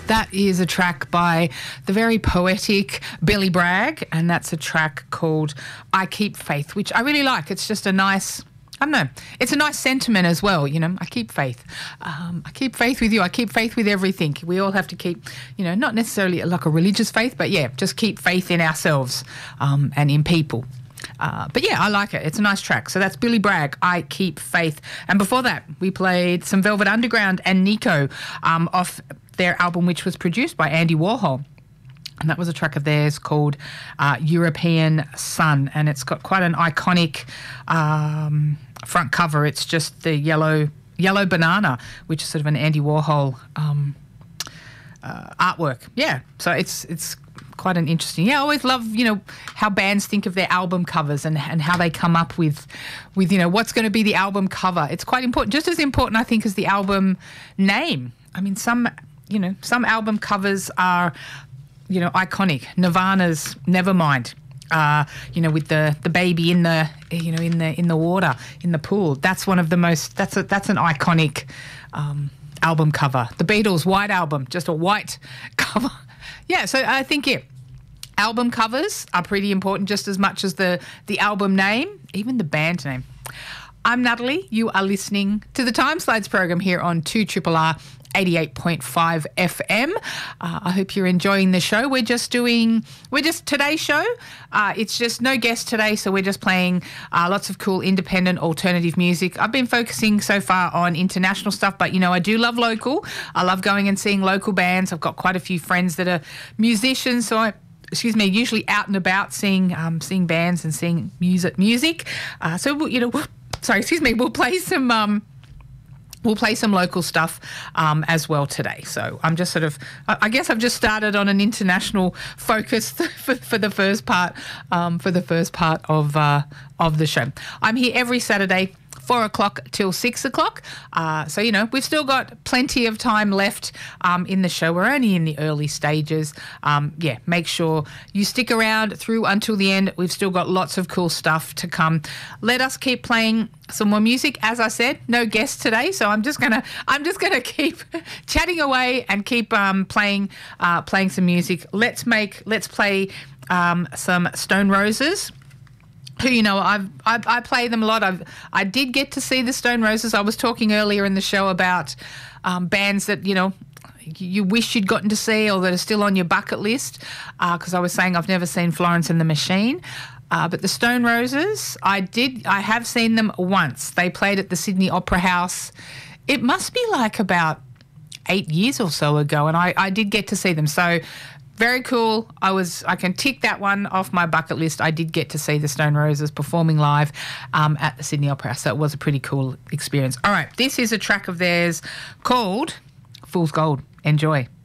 That is a track by the very poetic Billy Bragg, and that's a track called I Keep Faith, which I really like. It's just a nice, I don't know, it's a nice sentiment as well, you know, I keep faith. I keep faith with you. I keep faith with everything. We all have to keep, you know, not necessarily like a religious faith, but yeah, just keep faith in ourselves and in people. But yeah, I like it. It's a nice track. So that's Billy Bragg, I Keep Faith. And before that, we played some Velvet Underground and Nico off their album, which was produced by Andy Warhol. And that was a track of theirs called European Sun. And it's got quite an iconic front cover. It's just the yellow banana, which is sort of an Andy Warhol artwork. Yeah, so it's quite an interesting. Yeah, I always love, you know, how bands think of their album covers and how they come up with you know, what's going to be the album cover. It's quite important, just as important, I think, as the album name. I mean, some album covers are, you know, iconic. Nirvana's Nevermind, you know, with the baby in the, you know, in the water, in the pool. That's one of the most, that's an iconic album cover. The Beatles' White Album, just a white cover. Yeah, so I think, yeah, album covers are pretty important just as much as the album name, even the band name. I'm Natalie. You are listening to the Time Slides program here on 2RRR 88.5 FM. I hope you're enjoying the show. We're just today's show. It's just no guest today, so we're just playing lots of cool independent alternative music. I've been focusing so far on international stuff, but, you know, I do love local. I love going and seeing local bands. I've got quite a few friends that are musicians, so usually out and about seeing bands and seeing music. So, you know, we'll play some... We'll play some local stuff as well today. So I'm just I guess I've just started on an international focus for the first part of the show. I'm here every Saturday, 4 o'clock till 6 o'clock. So, you know, we've still got plenty of time left in the show. We're only in the early stages. Yeah, make sure you stick around through until the end. We've still got lots of cool stuff to come. Let us keep playing some more music. As I said, no guests today, so I'm just gonna keep chatting away and keep playing some music. Let's play some Stone Roses. Who, you know, I play them a lot. I did get to see the Stone Roses. I was talking earlier in the show about bands that, you know, you wish you'd gotten to see or that are still on your bucket list, because I was saying I've never seen Florence and the Machine. But the Stone Roses, I have seen them once. They played at the Sydney Opera House. It must be like about 8 years or so ago, and I did get to see them. So very cool. I can tick that one off my bucket list. I did get to see the Stone Roses performing live at the Sydney Opera House, so it was a pretty cool experience. All right, this is a track of theirs called Fool's Gold. Enjoy.